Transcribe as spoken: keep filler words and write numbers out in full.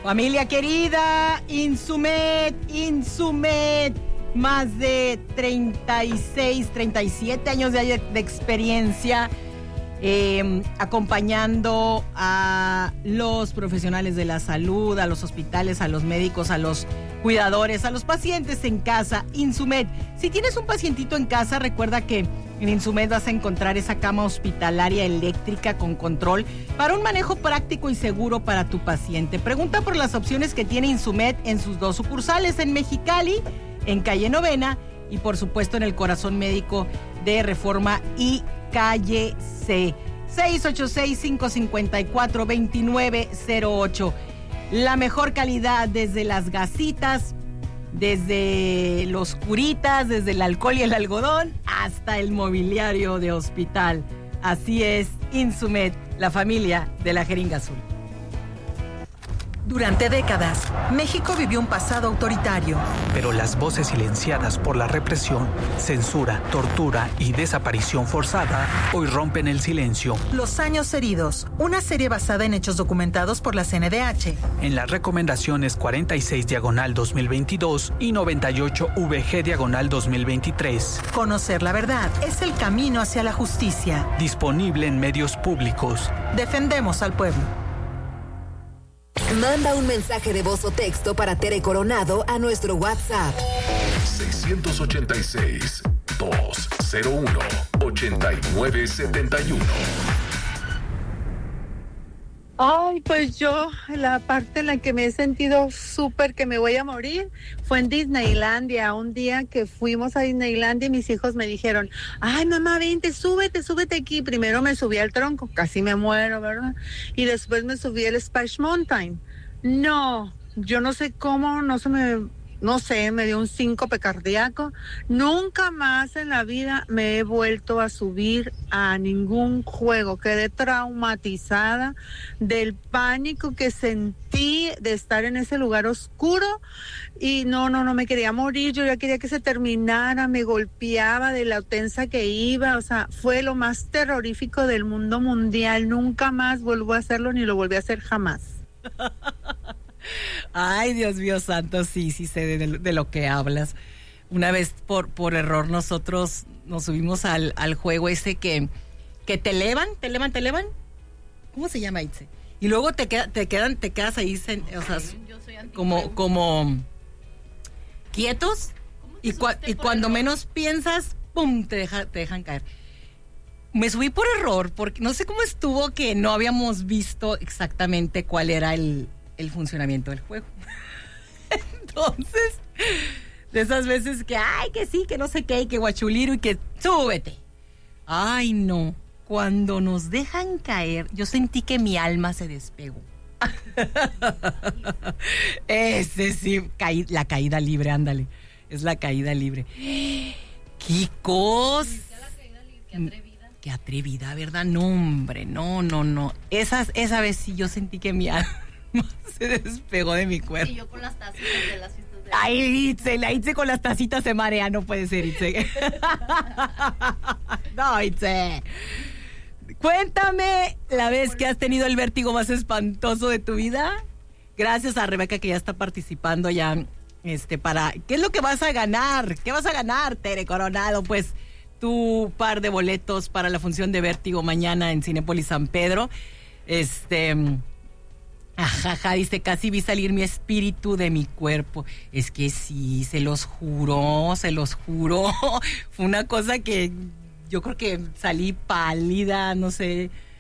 Familia querida, Insumed, Insumed, más de treinta y seis, treinta y siete años de, de experiencia eh, acompañando a los profesionales de la salud, a los hospitales, a los médicos, a los cuidadores, a los pacientes en casa. Insumed, si tienes un pacientito en casa, recuerda que en Insumed vas a encontrar esa cama hospitalaria eléctrica con control para un manejo práctico y seguro para tu paciente. Pregunta por las opciones que tiene Insumed en sus dos sucursales, en Mexicali, en Calle Novena, y por supuesto en el Corazón Médico de Reforma y Calle C. seis ocho seis, cinco cinco cuatro, dos nueve cero ocho. La mejor calidad desde las gasitas, desde los curitas, desde el alcohol y el algodón, hasta el mobiliario de hospital. Así es, Insumed, la familia de la jeringa azul. Durante décadas, México vivió un pasado autoritario. Pero las voces silenciadas por la represión, censura, tortura y desaparición forzada hoy rompen el silencio. Los años heridos, una serie basada en hechos documentados por la C N D H. En las recomendaciones cuarenta y seis diagonal dos mil veintidós y noventa y ocho V G diagonal dos mil veintitrés. Conocer la verdad es el camino hacia la justicia. Disponible en medios públicos. Defendemos al pueblo. Manda un mensaje de voz o texto para Tere Coronado a nuestro WhatsApp. seis ocho seis, dos cero uno, ocho nueve siete uno. Ay, pues yo, la parte en la que me he sentido súper que me voy a morir fue en Disneylandia. Un día que fuimos a Disneylandia y mis hijos me dijeron, ay, mamá, vente, súbete, súbete aquí. Primero me subí al tronco, casi me muero, ¿verdad? Y después me subí al Splash Mountain. No, yo no sé cómo, no se me... No sé, me dio un síncope cardíaco. Nunca más en la vida me he vuelto a subir a ningún juego. Quedé traumatizada del pánico que sentí de estar en ese lugar oscuro. Y no, no, no, me quería morir. Yo ya quería que se terminara. Me golpeaba de la tensa que iba. O sea, fue lo más terrorífico del mundo mundial. Nunca más vuelvo a hacerlo ni lo volví a hacer jamás. Ay, Dios mío santo, sí, sí sé de, de lo que hablas. Una vez por, por error nosotros nos subimos al, al juego ese que, que te elevan, te elevan, te elevan. ¿Cómo se llama, Itze? Y luego te, queda, te, quedan, te quedas ahí, sen, o sea, como, como quietos. Y, cua, y cuando error? menos piensas, ¡pum!, te, deja, te dejan caer. Me subí por error, porque no sé cómo estuvo que no habíamos visto exactamente cuál era el... el funcionamiento del juego. Entonces, de esas veces que, ay, que sí, que no sé qué, que guachuliro y que súbete. Ay, no. Cuando nos dejan caer, yo sentí que mi alma se despegó. Ese sí, caí, la caída libre, ándale. Es la caída libre. ¡Qué cosa! Qué atrevida. Qué atrevida, ¿verdad? No, hombre, no, no, no. Esa, esa vez sí yo sentí que mi alma se despegó de mi cuerpo. Y yo con las tacitas de las fiestas de... Ay, Itze, la Itze con las tacitas se marea, no puede ser, Itze. No, Itze. Cuéntame la vez que has tenido el vértigo más espantoso de tu vida. Gracias a Rebeca que ya está participando ya, este, para... ¿Qué es lo que vas a ganar? ¿Qué vas a ganar, Tere Coronado? Pues tu par de boletos para la función de Vértigo mañana en Cinépolis San Pedro. Este... Ajaja, dice, casi vi salir mi espíritu de mi cuerpo. Es que sí, se los juro, se los juro. Fue una cosa que yo creo que salí pálida, no sé,